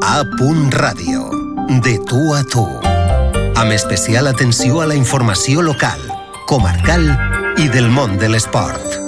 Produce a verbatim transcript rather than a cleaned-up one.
A. Ràdio. De tu a tu. Amb especial atenció a la informació local, comarcal i del món de l'esport.